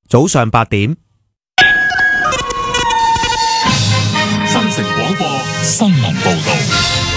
早上8點， 新城廣播新聞報道。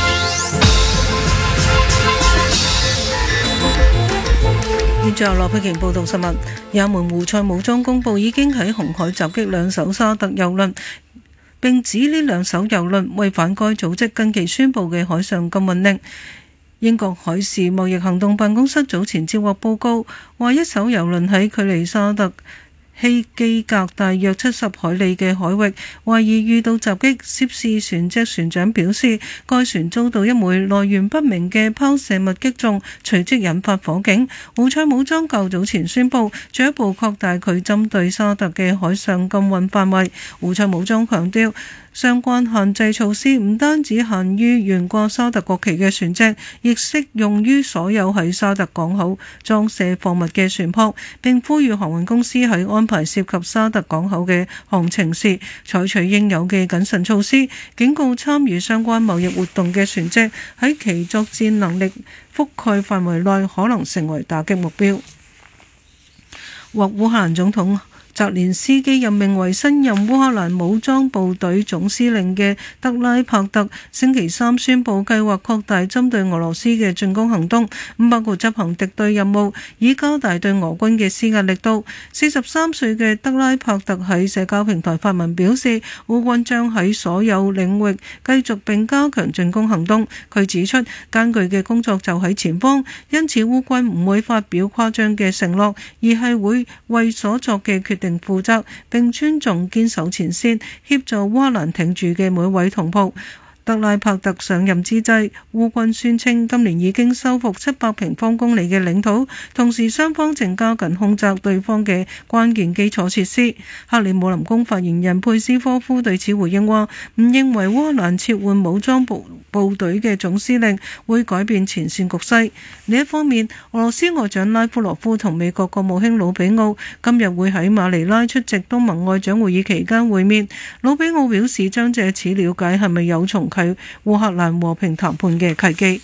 現在由羅佩瓊報道新聞。也門胡塞武裝公佈已經喺紅海襲擊2艘沙特郵輪，並指呢2艘郵輪違反該組織近期宣布嘅海上禁運令。英國海事貿易行動辦公室早前接獲報告，話一艘郵輪喺距離沙特希基格大約70海里嘅海域，懷疑遇到襲擊。涉事船隻船長表示，該船遭到一枚來源不明嘅拋射物擊中，隨即引發火警。胡塞武裝較早前宣布進一步擴大佢針對沙特嘅海上禁運範圍。胡塞武裝強調，相關限制措施唔單止限於懸掛沙特國旗嘅船隻，亦適用於所有喺沙特港口裝卸貨物嘅船舶，並呼籲航運公司喺安排涉及沙特港口嘅航程時採取應有嘅謹慎措施，警告參與相關貿易活動嘅船隻喺其作戰能力覆蓋範圍內可能成為打擊目標。獲烏克蘭總統澤連斯基任命為新任烏克蘭武裝部隊總司令嘅德拉帕特星期三宣布計劃擴大針對俄羅斯嘅進攻行動，包括執行敵對任務，以加大對俄軍嘅施壓力度。43歲嘅德拉帕特喺社交平台發文表示，烏軍將喺所有領域繼續並加強進攻行動。佢指出，艱巨嘅工作就喺前方，因此烏軍唔會發表誇張嘅承諾，而係會為所作嘅決定負責，並尊重堅守前線、協助烏克蘭挺住嘅每位同袍。德拉帕特上任之際，烏軍宣稱今年已經收復700平方公里嘅領土，同時雙方正加緊空襲對方嘅關鍵基礎設施。克里姆林宮發言人佩斯科夫對此回應話，唔認為烏克蘭撤換武裝部隊嘅總司令會改變前線局勢。另一方面，俄羅斯外長拉夫羅夫同美國國務卿魯比奧今日會喺馬尼拉出席東盟外長會議期間會面。魯比奧表示將藉此了解係咪有重啟烏克蘭和平談判嘅契機。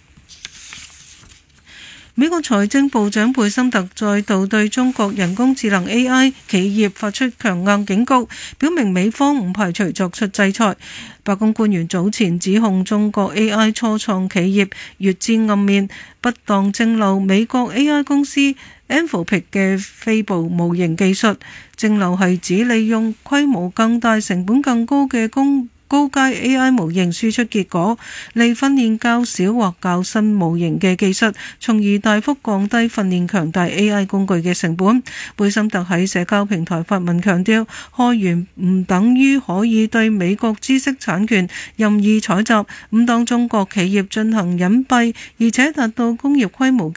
美國財政部長貝森特再度對中國人工智能 AI 企業發出強硬警告，表明美方唔排除作出制裁。白宮官員早前指控中國 AI 初創企業越知暗面，不當蒸餾美國 AI 公司 Anthropic 嘅非暴模型技術。蒸餾係指利用規模更大、成本更高嘅高階 AI 模型輸出結果嚟訓練較少或較新模型嘅技術，從而大幅降低訓練強大 AI 工具嘅成本。貝森特喺社交平台發文強調，開源唔等於可以對美國知識產權任意採集，唔當中國企業進行隱蔽而且達到工業規模